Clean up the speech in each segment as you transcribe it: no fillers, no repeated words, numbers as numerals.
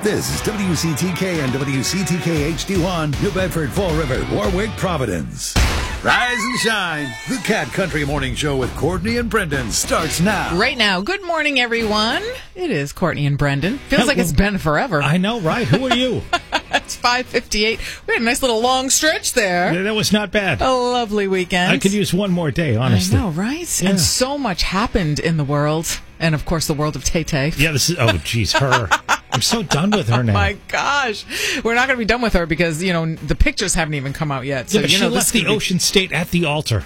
This is WCTK and WCTK HD1, New Bedford, Fall River, Warwick, Providence. Rise and shine. The Cat Country Morning Show with Courtney and Brendan starts now. Right now. Good morning, everyone. It is Courtney and Brendan. Feels like it's been forever. I know, right? Who are you? It's 5:58. We had a nice little long stretch there. Yeah, that was not bad. A lovely weekend. I could use one more day, honestly. I know, right? Yeah. And so much happened in the world. And, of course, the world of Tay-Tay. Yeah, this is, oh, geez, her. I'm so done with her now. Oh, my gosh. We're not going to be done with her because, the pictures haven't even come out yet. So, yeah, but she left the Ocean State at the altar.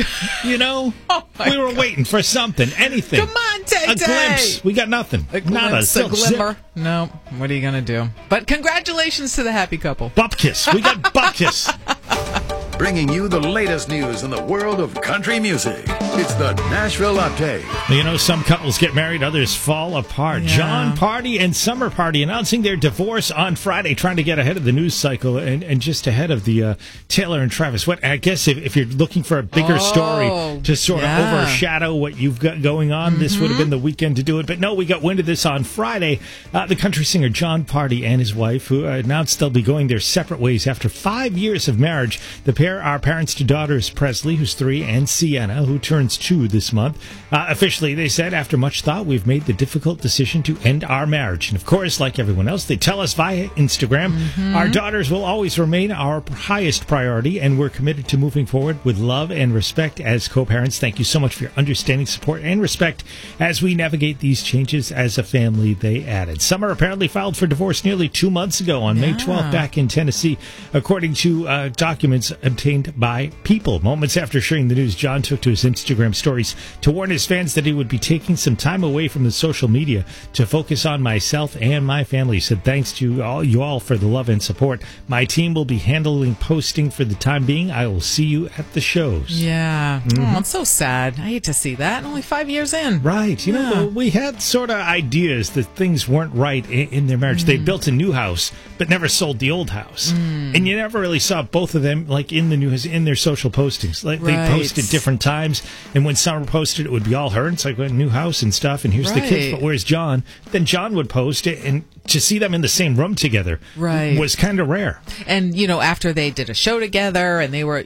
We were waiting for something, anything. Come on, Tay-Tay. A glimpse. We got nothing. A glimpse, a glimmer. No, what are you going to do? But congratulations to the happy couple. Bupkis. We got Bupkis. Bringing you the latest news in the world of country music. It's the Nashville Update. Some couples get married, others fall apart. Yeah. Jon Pardi and Summer Pardi announcing their divorce on Friday, trying to get ahead of the news cycle and just ahead of the Taylor and Travis. I guess if you're looking for a bigger story to sort of overshadow what you've got going on, this would have been the weekend to do it. But no, we got wind of this on Friday. The country singer Jon Pardi and his wife, who announced they'll be going their separate ways after 5 years of marriage. The pair are parents to daughters Presley, who's 3, and Sienna, who turns 2 this month. Officially, they said, after much thought, we've made the difficult decision to end our marriage. And of course, like everyone else, they tell us via Instagram, our daughters will always remain our highest priority, and we're committed to moving forward with love and respect as co-parents. Thank you so much for your understanding, support, and respect as we navigate these changes as a family, they added. Summer apparently filed for divorce nearly 2 months ago on May 12th back in Tennessee, according to documents obtained by People. Moments after sharing the news, Jon took to his Instagram stories to warn his fans that he would be taking some time away from the social media to focus on myself and my family. He said, thanks to you all for the love and support. My team will be handling posting for the time being. I will see you at the shows. Yeah. Oh, it's so sad. I hate to see that. Only 5 years in. Right. We had sort of ideas that things weren't right in their marriage. They built a new house, but never sold the old house. And you never really saw both of them in the new house, in their social postings. They posted different times, and when Summer posted, it would be all her. It's like a new house and stuff, and here's the kids. But where's Jon? Then Jon would post it, and to see them in the same room together was kind of rare. And, after they did a show together, and they were,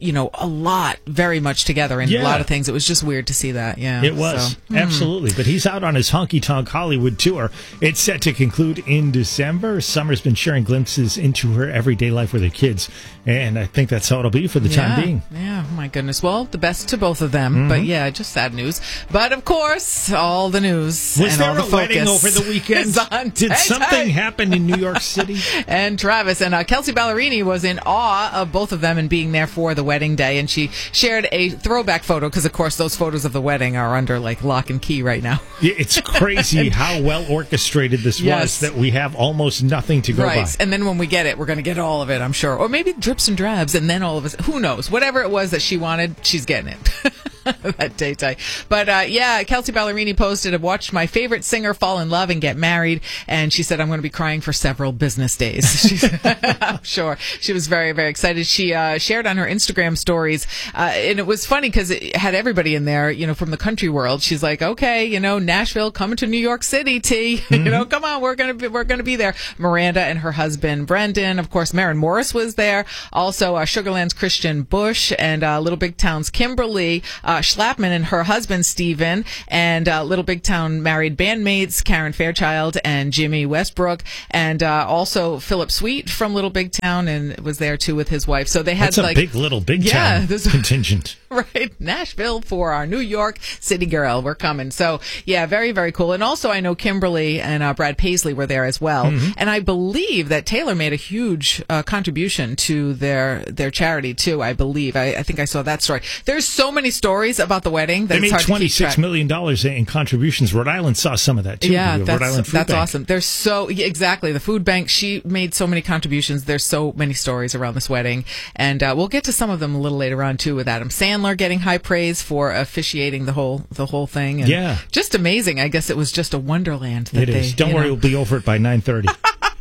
very much together in a lot of things, it was just weird to see that. Yeah, it was. Absolutely. But he's out on his Honky Tonk Hollywood tour. It's set to conclude in December. Summer's been sharing glimpses into her everyday life with her kids, and I think that's how it'll be for the time being. Yeah, my goodness. Well, the best to both of them. But yeah, just sad news. But of course, all the news was and there all the a wedding over the weekend? Did something happen in New York City? And Travis and Kelsey Ballerini was in awe of both of them and being there for the wedding day. And she shared a throwback photo because, of course, those photos of the wedding are under lock and key right now. It's crazy how well orchestrated this was that we have almost nothing to go by. And then when we get it, we're going to get all of it, I'm sure. Or maybe drips and drabs, and then all of us. Who knows? Whatever it was that she wanted, she's getting it. That day. But Kelsey Ballerini posted, I've watched my favorite singer fall in love and get married, and she said, I'm going to be crying for several business days. I'm sure. She was very, very excited. She shared on her Instagram stories, and it was funny because it had everybody in there, from the country world. She's like, okay, Nashville coming to New York City, T. Come on, we're gonna be there. Miranda and her husband Brendan, of course, Maren Morris was there. Also, Sugarland's Christian Bush and Little Big Town's Kimberly Schlapman and her husband Steven, and Little Big Town married bandmates Karen Fairchild and Jimmy Westbrook, and also Philip Sweet from Little Big Town and was there too with his wife. So they had a big Little Big Town contingent. Right, Nashville for our New York City girl. We're coming. So, yeah, very, very cool. And also, I know Kimberly and Brad Paisley were there as well. And I believe that Taylor made a huge contribution to their charity, too, I believe. I think I saw that story. There's so many stories about the wedding that they made $26 million in contributions. Rhode Island saw some of that, too. Yeah, that's Bank. awesome. There's exactly. The food bank, she made so many contributions. There's so many stories around this wedding. And we'll get to some of them a little later on, too, with Adam Sandler getting high praise for officiating the whole thing. And just amazing. I guess it was just a wonderland. That it is. Don't worry, we'll be over it by 9:30.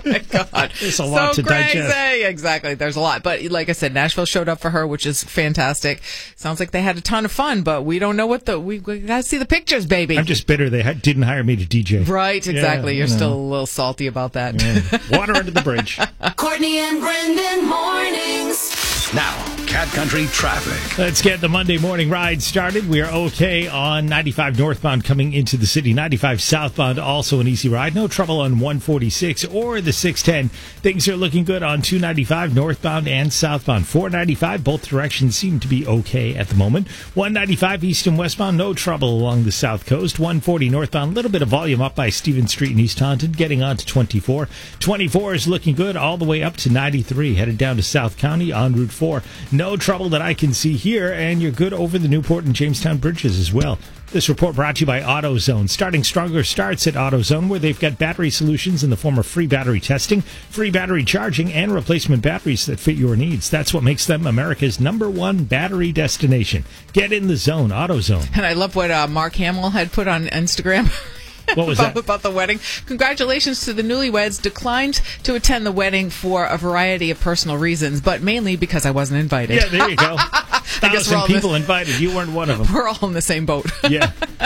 my God. There's a lot to crazy. digest. Exactly. There's a lot. But like I said, Nashville showed up for her, which is fantastic. Sounds like they had a ton of fun, but we don't know we got to see the pictures, baby. I'm just bitter they didn't hire me to DJ. Right, exactly. Yeah, You're still a little salty about that. Yeah. Water under the bridge. Courtney and Brendan mornings. Now, Cat Country traffic. Let's get the Monday morning ride started. We are okay on 95 northbound coming into the city. 95 southbound, also an easy ride. No trouble on 146 or the 610. Things are looking good on 295 northbound and southbound. 495, both directions seem to be okay at the moment. 195 east and westbound, no trouble along the south coast. 140 northbound, a little bit of volume up by Stephen Street in East Taunton, getting on to 24. 24 is looking good all the way up to 93, headed down to South County on Route 4. No trouble that I can see here, and you're good over the Newport and Jamestown bridges as well. This report brought to you by AutoZone. Starting stronger starts at AutoZone, where they've got battery solutions in the form of free battery testing, free battery charging, and replacement batteries that fit your needs. That's what makes them America's #1 battery destination. Get in the zone, AutoZone. And I love what Mark Hamill had put on Instagram. What was that? About the wedding. Congratulations to the newlyweds. Declined to attend the wedding for a variety of personal reasons, but mainly because I wasn't invited. Yeah, there you go. 1,000 people invited. You weren't one of them. We're all in the same boat. Yeah.